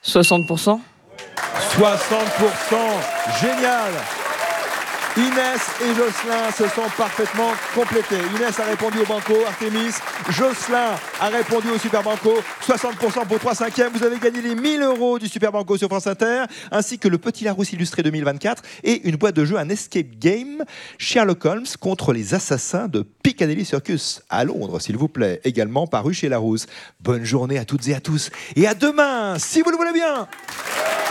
60%. 60%, génial. Inès et Jocelyn se sont parfaitement complétés. Inès a répondu au banco, Artémis. Jocelyn a répondu au Super Banco. 60% pour 3/5. Vous avez gagné les 1000 € du Super Banco sur France Inter, ainsi que le Petit Larousse illustré 2024 et une boîte de jeu, un escape game, Sherlock Holmes contre les assassins de Piccadilly Circus à Londres, s'il vous plaît, également paru chez Larousse. Bonne journée à toutes et à tous et à demain, si vous le voulez bien.